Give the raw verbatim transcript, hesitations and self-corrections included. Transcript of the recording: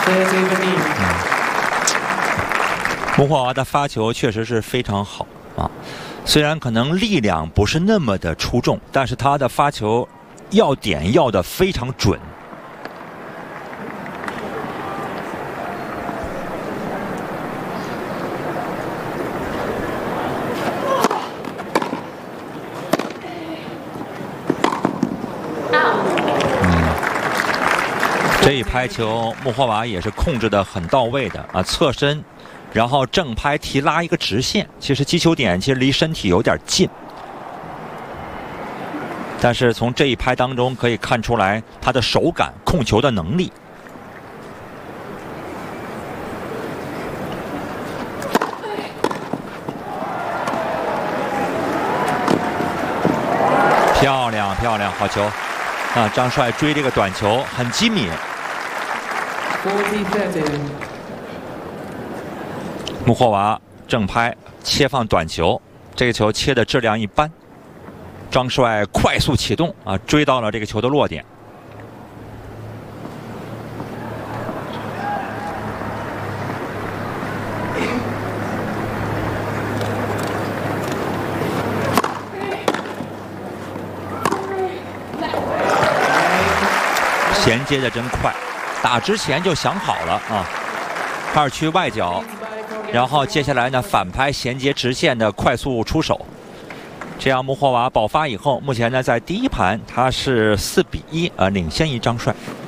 嗯，穆霍娃的发球确实是非常好啊，虽然可能力量不是那么的出众，但是他的发球要点要的非常准。 这一拍球，穆霍娃也是控制的很到位的啊，侧身，然后正拍提拉一个直线，其实击球点其实离身体有点近，但是从这一拍当中可以看出来他的手感、控球的能力。漂亮，漂亮，好球！啊，张帅追这个短球很机敏。 穆霍娃正拍切放短球，这个球切的质量一般。张帅快速启动啊，追到了这个球的落点。衔接的真快。 打之前就想好了啊，二区外角，然后接下来呢反拍衔接直线的快速出手，这样穆霍娃爆发以后，目前呢在第一盘他是四比一呃领先于张帅。